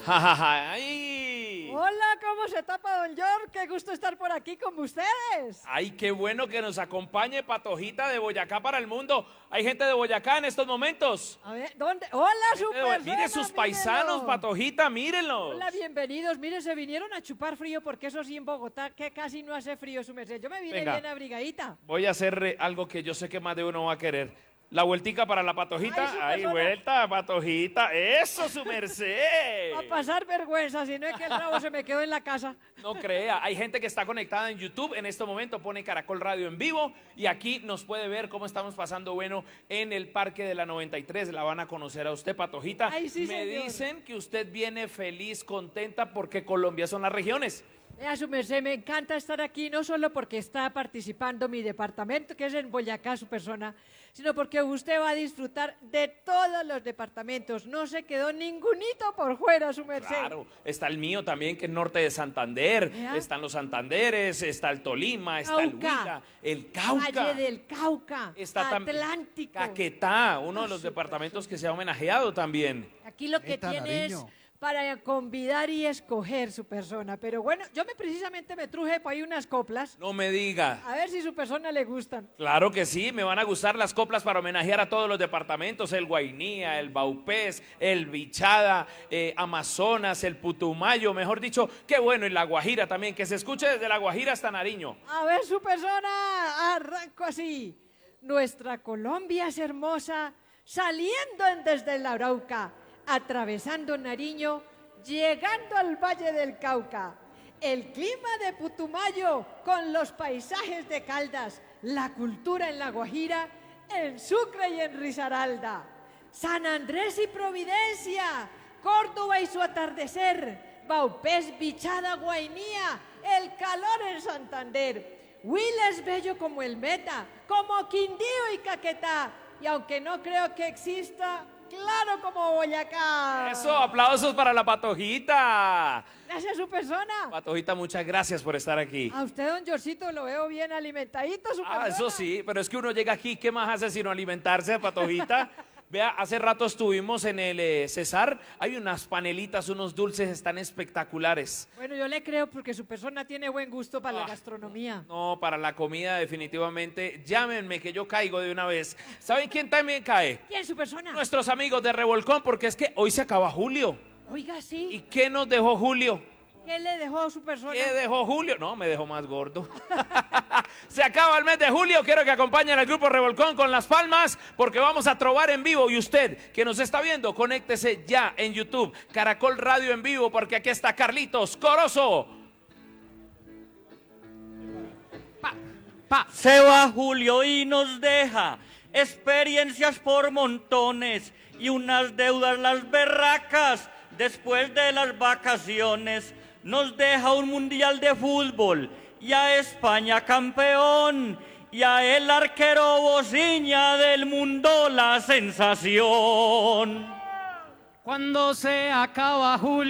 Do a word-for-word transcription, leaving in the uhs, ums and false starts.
¡Ay! Hola, ¿cómo se tapa, don George? Qué gusto estar por aquí con ustedes. ¡Ay, qué bueno que nos acompañe Patojita de Boyacá para el mundo! ¿Hay gente de Boyacá en estos momentos? A ver, ¿dónde? Hola, super. Mire sus paisanos, Patojita, mírenlos. Hola, bienvenidos. Mire, se vinieron a chupar frío porque eso sí en Bogotá, que casi no hace frío, su merced. Yo me vine Venga. bien abrigadita. Voy a hacer eh, algo que yo sé que más de uno va a querer. La vueltica para la Patojita. Ay, su ¡Ay, persona. vuelta, Patojita! ¡Eso, su merced! A pasar vergüenza, si no es que el rabo se me quedó en la casa. No crea, hay gente que está conectada en YouTube en este momento, pone Caracol Radio en vivo y aquí nos puede ver cómo estamos pasando bueno en el Parque de la noventa y tres, la van a conocer a usted, Patojita. Ay, sí, Me señor. dicen que usted viene feliz, contenta porque Colombia son las regiones. Vea, su merced, me encanta estar aquí, no solo porque está participando mi departamento, que es en Boyacá, su persona, sino porque usted va a disfrutar de todos los departamentos. No se quedó ningunito por fuera, su merced. Claro, está el mío también, que es norte de Santander, ¿Ya? están los Santanderes, está el Tolima, está el Cauca. Huila, el Cauca. Valle del Cauca, Está tam- Atlántico. Caquetá, uno de los Su departamentos que se ha homenajeado también. Aquí lo que Eta, tiene es Nariño. para convidar y escoger su persona. Pero bueno, yo me precisamente me truje por ahí unas coplas, No me diga. a ver si su persona le gustan. Claro que sí, me van a gustar las coplas para homenajear a todos los departamentos, el Guainía, el Baupés, el Bichada, eh, Amazonas, el Putumayo, mejor dicho, qué bueno, y la Guajira también, que se escuche desde la Guajira hasta Nariño. A ver su persona, arranco así. Nuestra Colombia es hermosa, saliendo en- desde la Arauca, atravesando Nariño, llegando al Valle del Cauca. El clima de Putumayo con los paisajes de Caldas, la cultura en La Guajira, en Sucre y en Risaralda. San Andrés y Providencia, Córdoba y su atardecer, Baupés, Bichada, Guainía, el calor en Santander. Huila es bello como el Meta, como Quindío y Caquetá, y aunque no creo que exista, claro como Boyacá. Eso, aplausos para la Patojita. Gracias a su persona. Patojita, muchas gracias por estar aquí. A usted, don Georcito, lo veo bien alimentadito, su Ah, persona. eso sí, pero es que uno llega aquí, ¿qué más hace sino alimentarse, Patojita? Vea, hace rato estuvimos en el eh, Cesar, hay unas panelitas, unos dulces, están espectaculares. Bueno, yo le creo porque su persona tiene buen gusto para Ah. la gastronomía. No, para la comida definitivamente, llámenme que yo caigo de una vez. ¿Saben quién también cae? ¿Quién su persona? Nuestros amigos de Revolcón, porque es que hoy se acaba julio. Oiga, ¿Y sí. qué nos dejó Julio? ¿Qué le dejó su persona? ¿Qué dejó Julio? No, me dejó más gordo. Se acaba el mes de julio, quiero que acompañen al grupo Revolcón con las palmas, porque vamos a trovar en vivo. Y usted que nos está viendo, conéctese ya en YouTube, Caracol Radio en vivo, porque aquí está Carlitos Corozo. Pa, pa. Se va Julio y nos deja experiencias por montones y unas deudas las berracas. Después de las vacaciones nos deja un mundial de fútbol y a España campeón y a el arquero Bociña del mundo la sensación. Cuando se acaba julio.